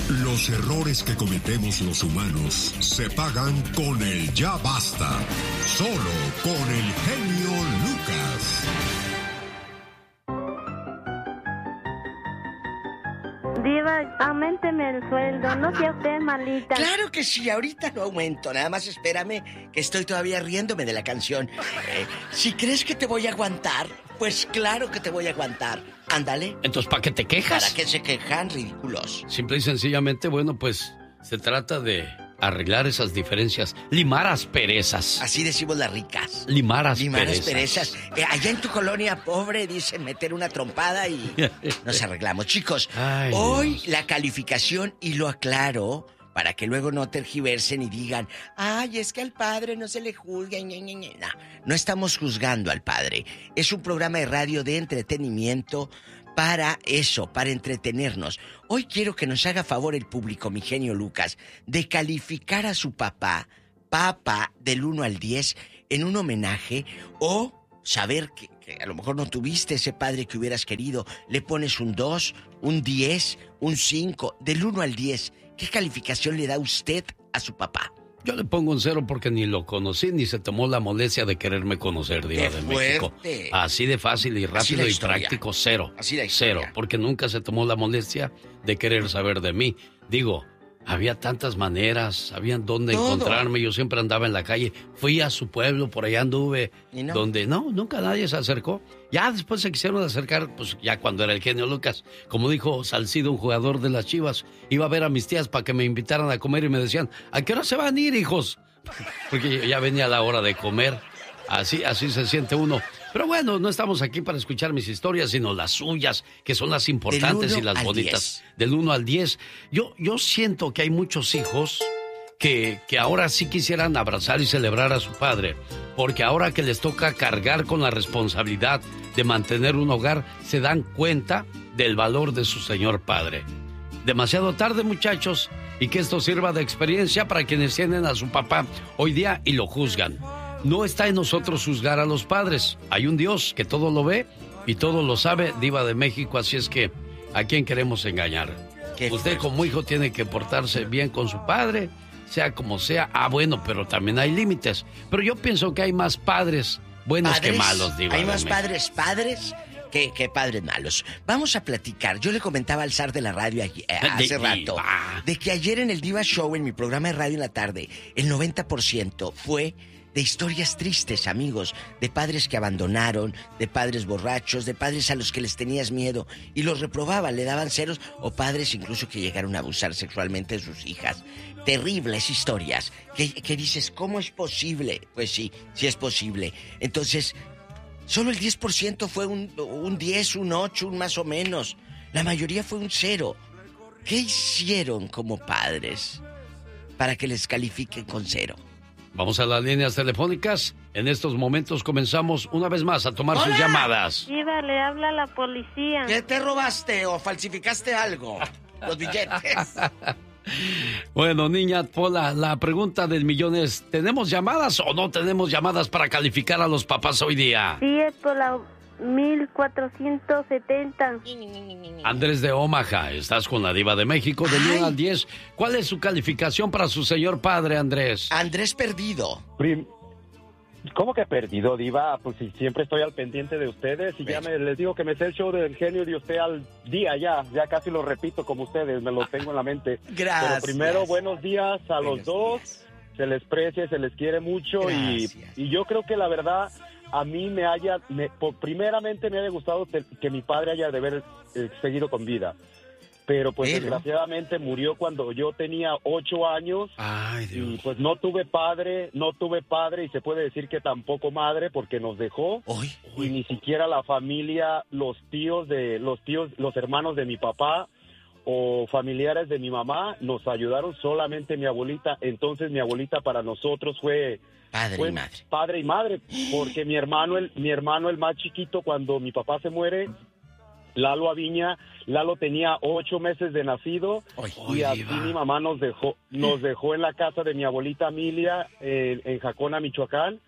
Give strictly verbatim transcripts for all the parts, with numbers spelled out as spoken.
Los errores que cometemos los humanos se pagan con el ya basta. Solo con el genio Lucas. Diva, auménteme el sueldo, no sea usted malita. Claro que sí, ahorita lo aumento. Nada más espérame, que estoy todavía riéndome de la canción. Eh, si crees que te voy a aguantar, pues claro que te voy a aguantar. Ándale. Entonces, ¿para qué te quejas? ¿Para qué se quejan, ridículos? Simple y sencillamente, bueno, pues se trata de arreglar esas diferencias, limar asperezas. Así decimos las ricas. Limar asperezas. Limar asperezas. Eh, allá en tu colonia pobre dicen meter una trompada y nos arreglamos. Chicos, Ay, hoy Dios. La calificación, y lo aclaro para que luego no tergiversen y digan, ay, es que al padre no se le juzga. No, no estamos juzgando al padre. Es un programa de radio de entretenimiento para eso, para entretenernos. Hoy quiero que nos haga favor el público, mi genio Lucas, de calificar a su papá, papá, del uno al diez, en un homenaje, o saber que, que a lo mejor no tuviste ese padre que hubieras querido. Le pones un dos, un diez, un cinco, del uno al diez. ¿Qué calificación le da usted a su papá? Yo le pongo un cero porque ni lo conocí, ni se tomó la molestia de quererme conocer, Diva de México. Así de fácil y rápido y práctico, cero. Así la historia. Cero, porque nunca se tomó la molestia de querer saber de mí. Digo, había tantas maneras, sabían dónde Todo. encontrarme, yo siempre andaba en la calle. Fui a su pueblo, por allá anduve, no? donde no, nunca nadie se acercó. Ya después se quisieron acercar, pues ya cuando era el genio Lucas. Como dijo Salcido, un jugador de las Chivas, iba a ver a mis tías para que me invitaran a comer y me decían, ¿a qué hora se van a ir, hijos? Porque ya venía la hora de comer. Así, así se siente uno. Pero bueno, no estamos aquí para escuchar mis historias, sino las suyas, que son las importantes y las bonitas. Del uno al diez. Yo, yo siento que hay muchos hijos que, que ahora sí quisieran abrazar y celebrar a su padre, porque ahora que les toca cargar con la responsabilidad de mantener un hogar, se dan cuenta del valor de su señor padre. Demasiado tarde, muchachos, y que esto sirva de experiencia para quienes tienen a su papá hoy día y lo juzgan. No está en nosotros juzgar a los padres. Hay un Dios que todo lo ve y todo lo sabe, Diva de México, así es que ¿a quién queremos engañar? Usted fuerte. Como hijo tiene que portarse bien con su padre, sea como sea. Ah, bueno, pero también hay límites. Pero yo pienso que hay más padres buenos ¿Padres? que malos, Diva. Hay más padres padres que, que padres malos. Vamos a platicar. Yo le comentaba al zar de la radio ayer, eh, hace de rato diva. de que ayer en el Diva Show, en mi programa de radio en la tarde, el noventa por ciento fue de historias tristes, amigos, de padres que abandonaron, de padres borrachos, de padres a los que les tenías miedo y los reprobaban, le daban ceros, o padres incluso que llegaron a abusar sexualmente de sus hijas. Terribles historias, que, que dices, ¿cómo es posible? Pues sí, sí es posible. Entonces, solo el diez por ciento fue un, un diez, un ocho, un más o menos. La mayoría fue un cero. ¿Qué hicieron como padres para que les califiquen con cero? Vamos a las líneas telefónicas. En estos momentos comenzamos una vez más a tomar ¡Hola! sus llamadas. Diva, le habla la policía. ¿Qué te robaste o falsificaste algo? Los billetes. Bueno, niña Pola, la pregunta del millón es, ¿tenemos llamadas o no tenemos llamadas para calificar a los papás hoy día? Sí, es por la mil cuatrocientos setenta. Andrés de Omaha, estás con la Diva de México del uno al diez. ¿Cuál es su calificación para su señor padre, Andrés? Andrés perdido. Prim- ¿Cómo que perdido, Diva? Pues si siempre estoy al pendiente de ustedes y ya me, les digo que me sé el show del genio de usted al día ya, ya casi lo repito como ustedes, me lo tengo en la mente. Gracias. Pero primero, buenos días a los buenos dos, días. Se les precia, se les quiere mucho y, y yo creo que la verdad... A mí me haya, me, por, primeramente me haya gustado te, que mi padre haya de haber eh, seguido con vida. Pero pues pero... desgraciadamente murió cuando yo tenía ocho años. Ay, Dios. Y pues no tuve padre, no tuve padre y se puede decir que tampoco madre porque nos dejó. Uy, uy. Y ni siquiera la familia, los tíos de, los tíos, los hermanos de mi papá o familiares de mi mamá nos ayudaron, solamente mi abuelita. Entonces mi abuelita para nosotros fue... Padre fue y madre. Padre y madre, porque mi hermano, el, mi hermano el más chiquito, cuando mi papá se muere, Lalo Aviña, Lalo tenía ocho meses de nacido. Oy, y así iba. Mi mamá nos dejó, nos dejó en la casa de mi abuelita Emilia, eh, en Jacona, Michoacán.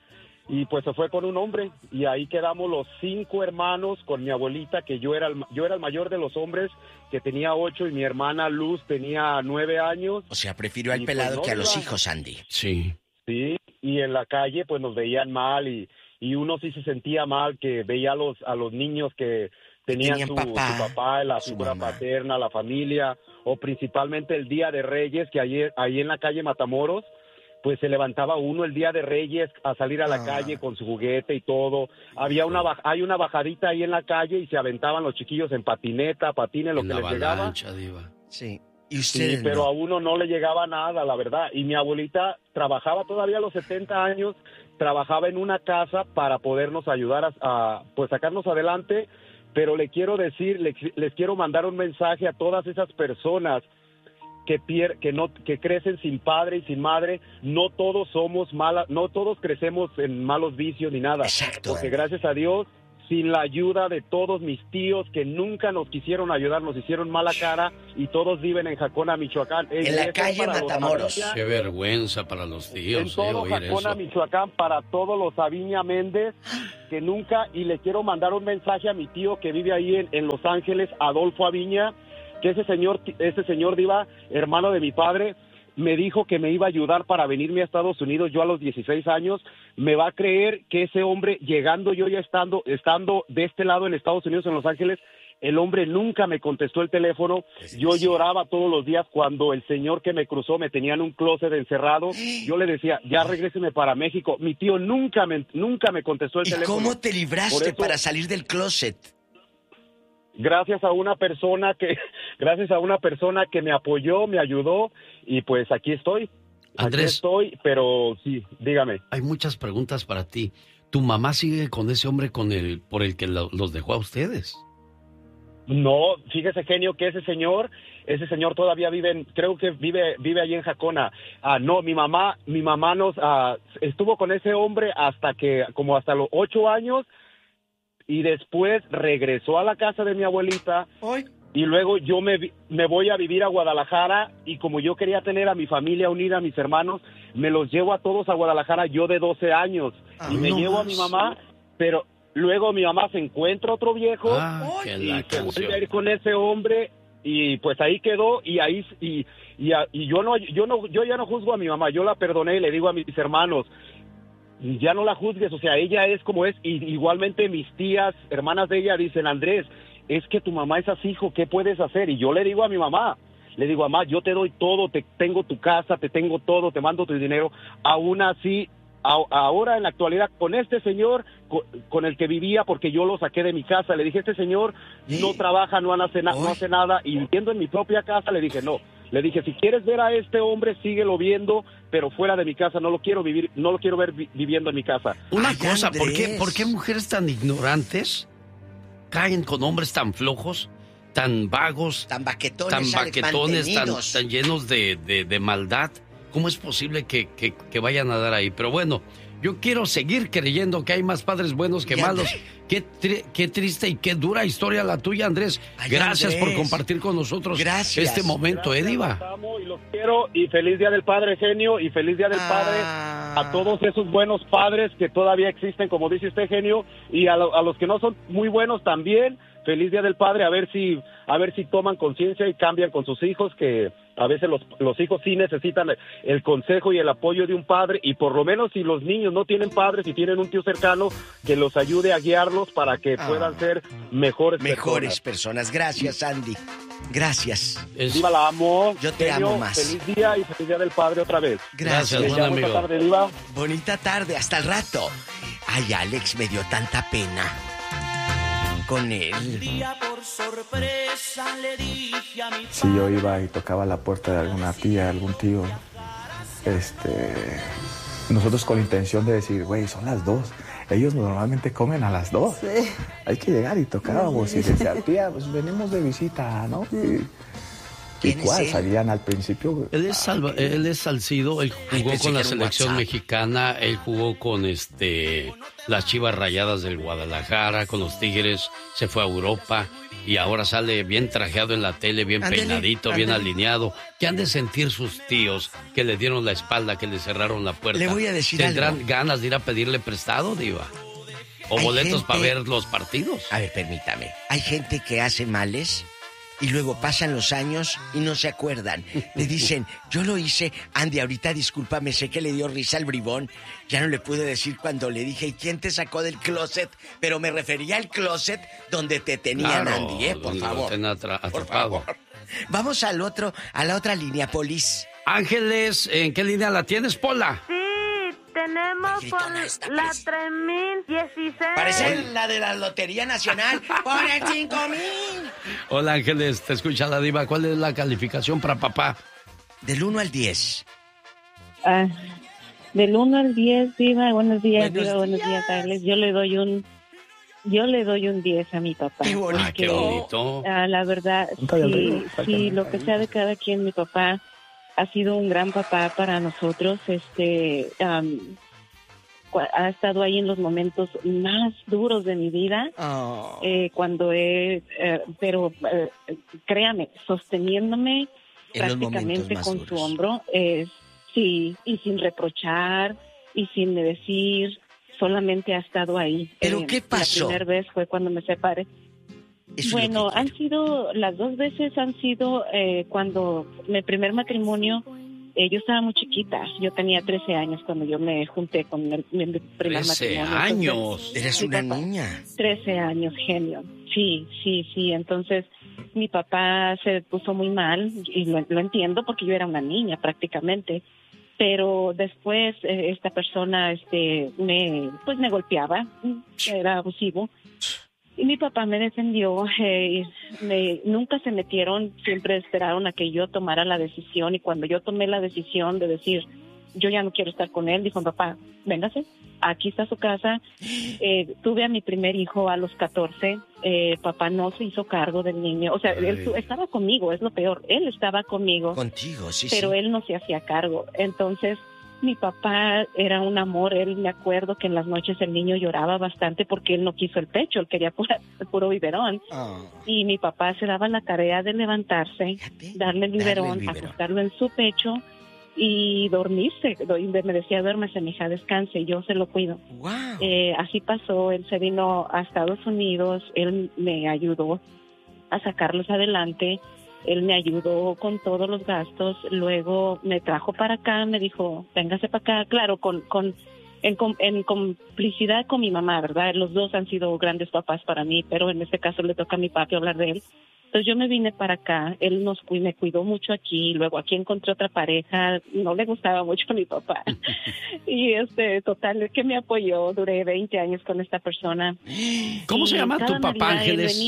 y pues se fue con un hombre, y ahí quedamos los cinco hermanos con mi abuelita, que yo era el, yo era el mayor de los hombres, que tenía ocho, y mi hermana Luz tenía nueve años. O sea, prefirió al pelado pues no, que a los iba. hijos, Andy. Sí. Sí, y en la calle pues nos veían mal, y, y uno sí se sentía mal, que veía a los, a los niños que tenían, tenían su, papá, su papá, la figura paterna, la familia, o principalmente el Día de Reyes, que ahí, ahí en la calle Matamoros, pues se levantaba uno el Día de Reyes a salir a la ah. calle con su juguete y todo. Había una hay una bajadita ahí en la calle y se aventaban los chiquillos en patineta, patines, lo en que les llegaba. Diva. Sí. ¿Y ustedes sí, pero no? a uno no le llegaba nada, la verdad. Y mi abuelita trabajaba todavía a los setenta años, trabajaba en una casa para podernos ayudar a, a pues sacarnos adelante, pero le quiero decir, les, les quiero mandar un mensaje a todas esas personas que pier, que no que crecen sin padre y sin madre. No todos somos malas, no todos crecemos en malos vicios ni nada. Exacto. Porque gracias a Dios, sin la ayuda de todos mis tíos que nunca nos quisieron ayudar, nos hicieron mala cara, y todos viven en Jacona, Michoacán. En la calle Matamoros. Qué vergüenza para los tíos. En todo eh, Jacona, eso. Michoacán, para todos los Aviña Méndez, que nunca, y le quiero mandar un mensaje a mi tío que vive ahí en, en Los Ángeles, Adolfo Aviña, que ese señor, ese señor Diva, hermano de mi padre, me dijo que me iba a ayudar para venirme a Estados Unidos. Yo a los dieciséis años, me va a creer que ese hombre, llegando yo ya estando, estando de este lado en Estados Unidos, en Los Ángeles, el hombre nunca me contestó el teléfono. Yo lloraba todos los días cuando el señor que me cruzó me tenía en un closet encerrado. Yo le decía, ya regréseme para México. Mi tío nunca me, nunca me contestó el ¿Y teléfono. ¿Y cómo te libraste eso, para salir del closet? Gracias a una persona que, gracias a una persona que me apoyó, me ayudó, y pues aquí estoy. Andrés, aquí estoy, pero sí, dígame. Hay muchas preguntas para ti. ¿Tu mamá sigue con ese hombre con el por el que lo, los dejó a ustedes? No, fíjese, genio, que ese señor, ese señor todavía vive, en, creo que vive, vive allí en Jacona. Ah, no, mi mamá, mi mamá nos ah, estuvo con ese hombre hasta que, como hasta los ocho años. Y después regresó a la casa de mi abuelita. ¿Hoy? Y luego yo me, me voy a vivir a Guadalajara, y como yo quería tener a mi familia unida, a mis hermanos, me los llevo a todos a Guadalajara, yo de doce años. Ah, y me no llevo más. a mi mamá, pero luego mi mamá se encuentra otro viejo ah, y se vuelve a ir con ese hombre, y pues ahí quedó, y ahí y, y, y yo no yo no yo ya no juzgo a mi mamá, yo la perdoné y le digo a mis hermanos, ya no la juzgues, o sea, ella es como es. Y igualmente mis tías, hermanas de ella, dicen, Andrés, es que tu mamá es así, hijo, ¿qué puedes hacer? Y yo le digo a mi mamá, le digo, mamá, yo te doy todo, te tengo tu casa, te tengo todo, te mando tu dinero. Aún así, a, ahora en la actualidad, con este señor con, con el que vivía, porque yo lo saqué de mi casa, le dije, este señor no trabaja, no hace, na, no hace nada, y viviendo en mi propia casa, le dije, no. Le dije, si quieres ver a este hombre, síguelo viendo, pero fuera de mi casa, no lo quiero vivir, no lo quiero ver vi- viviendo en mi casa. Una Ay, cosa, Andrés. ¿por qué, ¿por qué mujeres tan ignorantes caen con hombres tan flojos, tan vagos, tan baquetones, tan, baquetones, tan, mantenidos. tan llenos de, de, de maldad? ¿Cómo es posible que, que, que vayan a dar ahí? Pero bueno, yo quiero seguir creyendo que hay más padres buenos que Y malos. Andrés. Qué, tri- qué triste y qué dura historia la tuya, Andrés. Ay, Gracias Andrés. por compartir con nosotros Gracias. este momento, Gracias, ¿eh, Diva? Los amo y los quiero, y feliz Día del Padre, genio, y feliz Día del Ah. Padre a todos esos buenos padres que todavía existen, como dice usted, genio, y a, lo, a los que no son muy buenos también. Feliz Día del Padre, a ver si a ver si toman conciencia y cambian con sus hijos, que a veces los, los hijos sí necesitan el consejo y el apoyo de un padre, y por lo menos si los niños no tienen padres y tienen un tío cercano, que los ayude a guiarlos para que Ah. puedan ser mejores, Mejores personas. personas. Gracias, Andy. Gracias. Es- Diva, la amo. Yo te genio, amo más. Feliz día y feliz Día del Padre otra vez. Gracias, Gracias. buen amigo. Buena tarde, Diva. Bonita tarde, hasta el rato. Ay, Alex, me dio tanta pena con él. Por sorpresa le dije a mi Si yo iba y tocaba la puerta de alguna tía, algún tío, este, nosotros con la intención de decir, güey, son las dos. Ellos normalmente comen a las dos. Sí. Hay que llegar y tocábamos y decía, tía, pues venimos de visita, ¿no? Sí. Y, Igual, es salían al principio. Él es, salva, él es Salcido, él jugó Ay, con la selección WhatsApp. mexicana, él jugó con este las Chivas Rayadas del Guadalajara, con los Tigres, se fue a Europa y ahora sale bien trajeado en la tele, bien andele, peinadito, andele. bien alineado. ¿Qué han de sentir sus tíos que le dieron la espalda, que le cerraron la puerta? Le voy a decir ¿Tendrán algo? ganas de ir a pedirle prestado, Diva? ¿O Hay boletos gente... para ver los partidos? A ver, permítame. Hay gente que hace males y luego pasan los años y no se acuerdan. Le dicen, yo lo hice. Andy, ahorita discúlpame, sé que le dio risa al bribón. Ya no le pude decir cuando le dije, ¿y quién te sacó del closet? Pero me refería al closet donde te tenían, claro, Andy, ¿eh? Por favor. Atra- por favor. Vamos al otro, a la otra línea, Polis. Ángeles, ¿en qué línea la tienes, Pola? Sí, tenemos por la tres mil dieciséis. Parece la de la Lotería Nacional. Por el cinco mil. Hola, Ángeles, te escucha la Diva. ¿Cuál es la calificación para papá? Del uno al diez. Ah, del uno al diez, Diva. Buenos días, buenos Diva. Días. Buenos días, Ángeles. Yo le doy un... Yo le doy un diez a mi papá. Qué bonito. Ah, qué bonito. Ah, la verdad, sí, sí, lo que sea de cada quien, mi papá ha sido un gran papá para nosotros. Este, um, ha estado ahí en los momentos más duros de mi vida. Oh. Eh, cuando he, eh, pero eh, créame, sosteniéndome en prácticamente con duros. su hombro, eh, sí, y sin reprochar y sin decir, solamente ha estado ahí. ¿Pero eh, qué pasó? La primera vez fue cuando me separé. Eso Bueno, es lo han sido, las dos veces han sido eh, cuando mi primer matrimonio, eh, yo estaba muy chiquita, yo tenía trece años cuando yo me junté con el, mi primer trece matrimonio. años. Eres mi una papá, niña. trece años, genio. Sí, sí, sí. Entonces, mi papá se puso muy mal y lo, lo entiendo porque yo era una niña prácticamente. Pero después eh, esta persona este me pues me golpeaba, era abusivo. Y mi papá me defendió, eh, me, nunca se metieron, siempre esperaron a que yo tomara la decisión. Y cuando yo tomé la decisión de decir, yo ya no quiero estar con él, dijo, papá, véngase, aquí está su casa. Eh, tuve a mi primer hijo a los catorce, eh, papá no se hizo cargo del niño. O sea, Ay. él estaba conmigo, es lo peor, él estaba conmigo. Contigo, sí, pero sí. él no se hacía cargo. Entonces, mi papá era un amor. Él, me acuerdo que en las noches el niño lloraba bastante porque él no quiso el pecho, él quería pura, puro biberón. Oh. Y mi papá se daba la tarea de levantarse, Fíjate, darle el biberón, darle el biberón, acostarlo en su pecho y dormirse. Me decía, duérmese, mija, descanse, yo se lo cuido. Wow. Eh, así pasó, él se vino a Estados Unidos, él me ayudó a sacarlos adelante. Él me ayudó con todos los gastos, luego me trajo para acá, me dijo, véngase para acá, claro, con, con, en, en complicidad con mi mamá, ¿verdad? Los dos han sido grandes papás para mí, pero en este caso le toca a mi papi hablar de él. Entonces yo me vine para acá, él nos me cuidó mucho aquí, luego aquí encontré otra pareja, no le gustaba mucho a mi papá. Y este, total, es que me apoyó, duré veinte años con esta persona. ¿Cómo y se llama tu papá, Ángeles?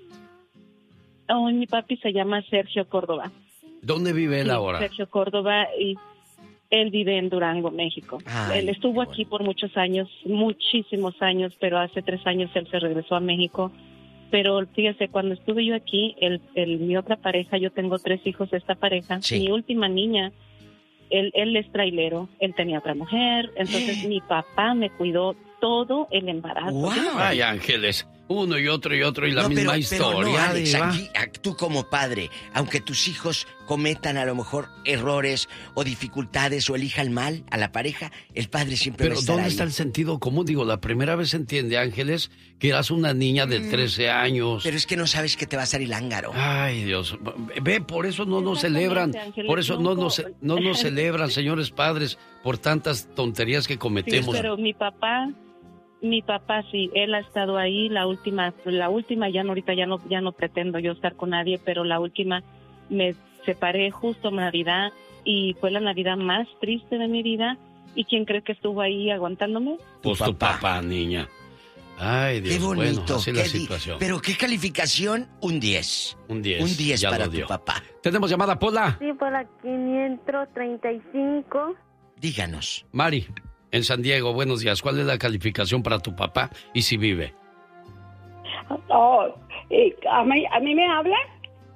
Oh, mi papi se llama Sergio Córdoba. ¿Dónde vive él sí, ahora? Sergio Córdoba, y él vive en Durango, México. Ay, él estuvo aquí bueno. por muchos años, muchísimos años, pero hace tres años él se regresó a México. Pero fíjese, cuando estuve yo aquí, el, el, mi otra pareja, yo tengo tres hijos de esta pareja, sí. mi última niña, él, él es trailero, él tenía otra mujer, entonces mi papá me cuidó todo el embarazo. Wow. Ay, Ángeles, uno y otro y otro y la no, misma pero, historia. Pero no, Alex, aquí, tú como padre, aunque tus hijos cometan a lo mejor errores o dificultades o elijan mal a la pareja, el padre siempre pero va a estar ¿dónde ahí? está el sentido común? Digo, la primera vez entiende, Ángeles, que eras una niña de trece años. Pero es que no sabes que te va a salir lángaro. Ay, Dios. Ve, por eso no nos celebran. Ángeles, por eso no nos, no nos celebran, señores padres, por tantas tonterías que cometemos. Sí, pero mi papá... Mi papá sí, él ha estado ahí, la última, la última ya no, ahorita ya no, ya no pretendo yo estar con nadie, pero la última me separé justo en Navidad y fue la Navidad más triste de mi vida. ¿Y quién cree que estuvo ahí aguantándome? Pues tu papá, papá niña. Ay, Dios, qué bonito, bueno, así qué la situación. Pero qué calificación, un diez. Un diez. Un diez para tu papá. ¿Tenemos llamada, Pola? Sí, por la quinientos treinta y cinco. Díganos. Mari. En San Diego, buenos días. ¿Cuál es la calificación para tu papá y si vive? Oh, ¿a mí, a mí me habla?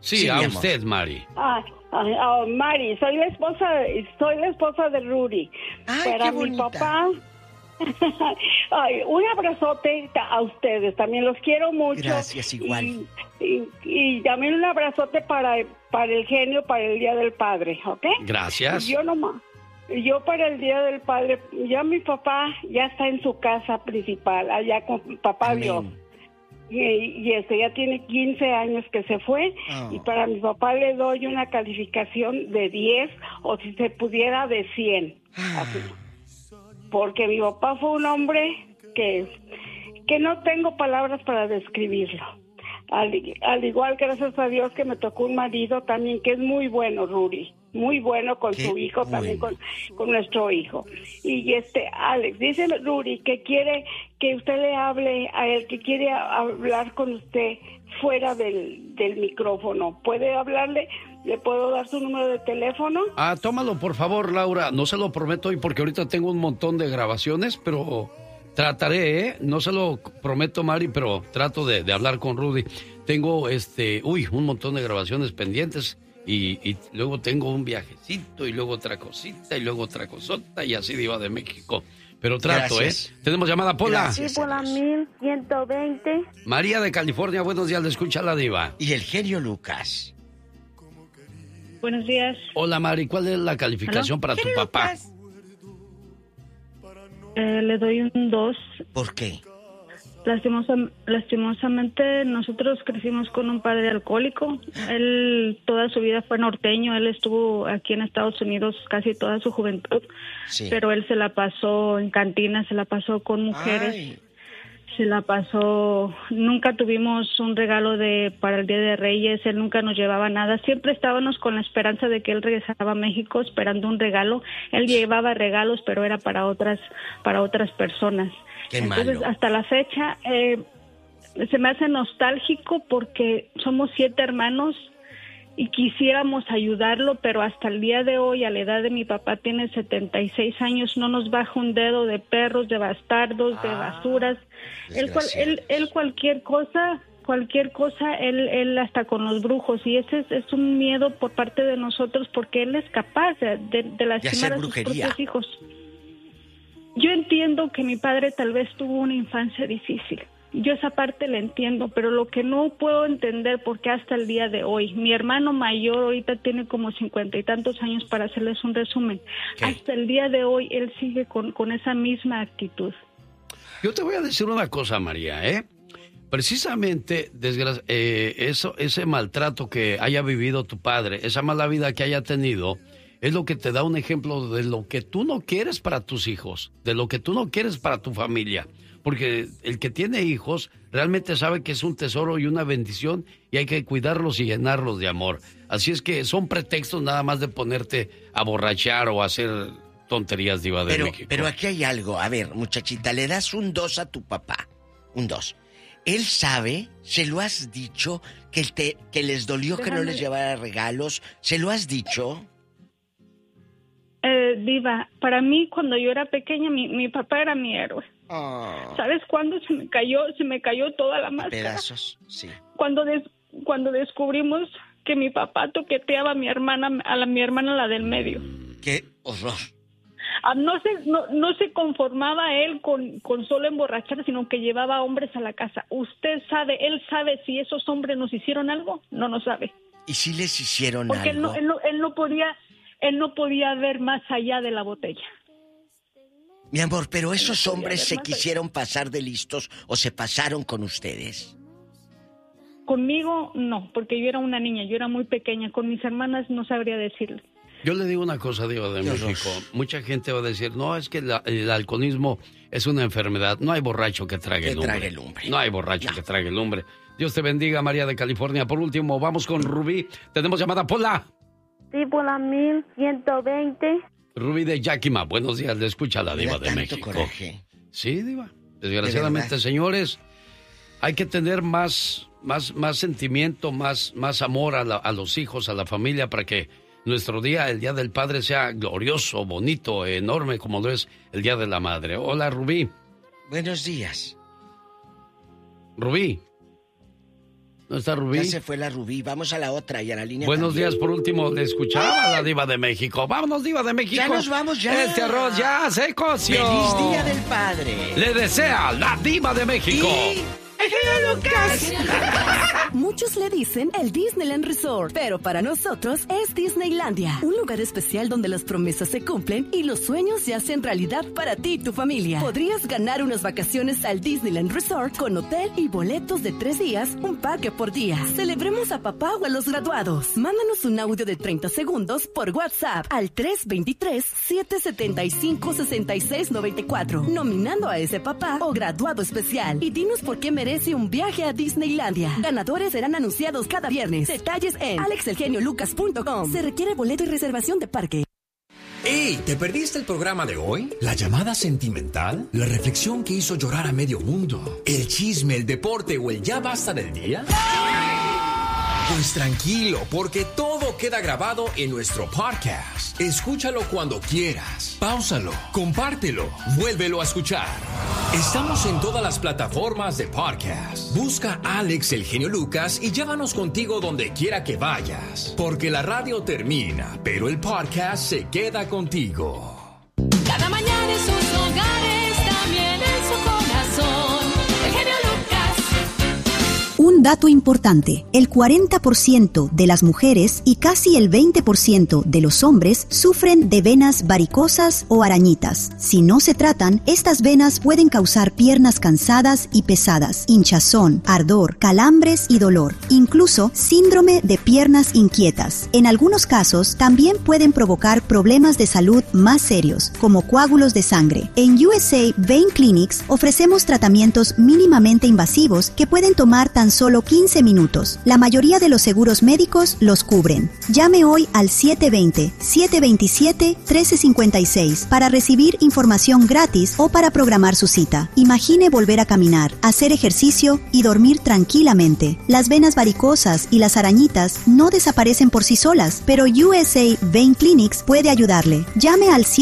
Sí, sí a usted, Mari. Ah, ah, ah, Mari, soy la esposa, soy la esposa de Rudy. Ay, Para qué mi bonita. papá, ay, un abrazote a ustedes, también los quiero mucho. Gracias, igual. Y, y, y también un abrazote para, para el genio, para el Día del Padre, ¿ok? Gracias. Yo nomás. Yo para el Día del Padre, ya mi papá ya está en su casa principal, allá con papá Amén. Dios. Y, y este ya tiene quince años que se fue, Oh. y para mi papá le doy una calificación de diez, o si se pudiera de cien. Así. Porque mi papá fue un hombre que, que no tengo palabras para describirlo. Al, al igual, gracias a Dios, que me tocó un marido también que es muy bueno, Rudy. Muy bueno con Qué su hijo, bueno. también con, con nuestro hijo. Y este, Alex, dice Rudy que quiere que usted le hable a él, que quiere hablar con usted fuera del, del micrófono. ¿Puede hablarle? ¿Le puedo dar su número de teléfono? Ah, tómalo, por favor, Laura. No se lo prometo hoy porque ahorita tengo un montón de grabaciones, pero trataré, ¿eh? No se lo prometo, Mari, pero trato de, de hablar con Rudy. Tengo, este, uy, un montón de grabaciones pendientes. Y, y luego tengo un viajecito y luego otra cosita y luego otra cosota y así Diva de México. Pero trato, Gracias. ¿eh? Tenemos llamada, Pola. Sí, Pola mil ciento veinte. María de California, buenos días, le escucha la Diva. Y el genio Lucas. Buenos días. Hola, Mari, ¿cuál es la calificación para tu papá? Eh, le doy un dos. ¿Por qué? Lastimosa, lastimosamente nosotros crecimos con un padre alcohólico. Él toda su vida fue norteño, él estuvo aquí en Estados Unidos casi toda su juventud, Sí. pero él se la pasó en cantinas, se la pasó con mujeres, Ay. se la pasó, nunca tuvimos un regalo de para el Día de Reyes, él nunca nos llevaba nada, siempre estábamos con la esperanza de que él regresaba a México esperando un regalo. Él llevaba regalos, pero era para otras para otras personas. Qué Entonces, malo. hasta la fecha, eh, se me hace nostálgico porque somos siete hermanos y quisiéramos ayudarlo, pero hasta el día de hoy, a la edad de mi papá, tiene setenta y seis años, no nos baja un dedo de perros, de bastardos, de basuras. Él, cual- él, él cualquier cosa, cualquier cosa, él, él hasta con los brujos, y ese es, es un miedo por parte de nosotros porque él es capaz de, de, de lastimar a sus brujería. propios hijos. Yo entiendo que mi padre tal vez tuvo una infancia difícil. Yo esa parte la entiendo, pero lo que no puedo entender, porque hasta el día de hoy, mi hermano mayor ahorita tiene como cincuenta y tantos años, para hacerles un resumen. ¿Qué? Hasta el día de hoy él sigue con, con esa misma actitud. Yo te voy a decir una cosa, María, ¿eh? Precisamente, desgra- eh, eso, ese maltrato que haya vivido tu padre, esa mala vida que haya tenido, es lo que te da un ejemplo de lo que tú no quieres para tus hijos, de lo que tú no quieres para tu familia. Porque el que tiene hijos realmente sabe que es un tesoro y una bendición y hay que cuidarlos y llenarlos de amor. Así es que son pretextos nada más de ponerte a borrachar o a hacer tonterías, Diva de Pero, México. pero aquí hay algo. A ver, muchachita, le das un dos a tu papá. Un dos. Él sabe, se lo has dicho, que, te, que les dolió que no Déjame- les llevara regalos. ¿Se lo has dicho? Eh, Diva, para mí cuando yo era pequeña, mi, mi papá era mi héroe. Oh, ¿Sabes cuándo se me cayó, se me cayó toda la máscara? pedazos, sí. Cuando des- cuando descubrimos que mi papá toqueteaba a mi hermana, a la mi hermana la del medio. Qué horror. Ah, no se no, no se conformaba él con, con solo emborrachar, sino que llevaba hombres a la casa. Usted sabe, él sabe si esos hombres nos hicieron algo, no nos sabe. ¿Y si les hicieron Porque él algo? no, él no, él no podía, él no podía ver más allá de la botella. Mi amor, pero esos podía hombres ver se más allá. quisieron pasar de listos o se pasaron con ustedes. Conmigo no, porque yo era una niña, yo era muy pequeña. Con mis hermanas no sabría decirle. Yo le digo una cosa, Diva de Qué México. horror. Mucha gente va a decir, no, es que la- el alcoholismo es una enfermedad. No hay borracho que trague Que lumbre. trague lumbre. No hay borracho No. que trague lumbre. Dios te bendiga, María de California. Por último, vamos con Rubí. Tenemos llamada, Pola. Sí, Pola mil ciento veinte. Rubí de Yakima. Buenos días, le escucha la Me Diva da de tanto México. coraje. Sí, Diva. Desgraciadamente, verdad. señores, hay que tener más, más, más sentimiento, más, más amor a, la- a los hijos, a la familia, para que nuestro día, el Día del Padre, sea glorioso, bonito, enorme, como lo es el Día de la Madre. Hola, Rubí. Buenos días. Rubí. ¿No está Rubí? Ya se fue la Rubí. Vamos a la otra y a la línea. Buenos también. días, por último, le escuchaba a la Diva de México. Vámonos, Diva de México. Ya nos vamos, ya. Este arroz ya se coció. ¡Feliz Día del Padre! Le desea la Diva de México. Y... ¡El genio Lucas! Muchos le dicen el Disneyland Resort, pero para nosotros es Disneylandia. Un lugar especial donde las promesas se cumplen y los sueños se hacen realidad para ti y tu familia. Podrías ganar unas vacaciones al Disneyland Resort con hotel y boletos de tres días, un parque por día. Celebremos a papá o a los graduados. Mándanos un audio de treinta segundos por WhatsApp al tres dos tres, siete siete cinco, seis seis nueve cuatro, nominando a ese papá o graduado especial. Y dinos por qué merece un viaje a Disneylandia. Ganadores serán anunciados cada viernes. Detalles en alex el genio lucas punto com. Se requiere boleto y reservación de parque. ¡Ey! ¿Te perdiste el programa de hoy? ¿La llamada sentimental? ¿La reflexión que hizo llorar a medio mundo? ¿El chisme, el deporte o el ya basta del día? Pues tranquilo, porque todo queda grabado en nuestro podcast. Escúchalo cuando quieras. Páusalo, compártelo, vuélvelo a escuchar. Estamos en todas las plataformas de podcast. Busca Alex el genio Lucas y llévanos contigo donde quiera que vayas. Porque la radio termina, pero el podcast se queda contigo. Cada mañana en sus hogares, también en su corazón. El genio Lucas. Un dato importante, el cuarenta por ciento de las mujeres y casi el veinte por ciento de los hombres sufren de venas varicosas o arañitas. Si no se tratan, estas venas pueden causar piernas cansadas y pesadas, hinchazón, ardor, calambres y dolor, incluso síndrome de piernas inquietas. En algunos casos, también pueden provocar problemas de salud más serios, como coágulos de sangre. En U S A Vein Clinics ofrecemos tratamientos mínimamente invasivos que pueden tomar tan solo quince minutos. La mayoría de los seguros médicos los cubren. Llame hoy al siete dos cero, siete dos siete, uno tres cinco seis para recibir información gratis o para programar su cita. Imagine volver a caminar, hacer ejercicio y dormir tranquilamente. Las venas varicosas y las arañitas no desaparecen por sí solas, pero U S A Vein Clinics puede ayudarle. Llame al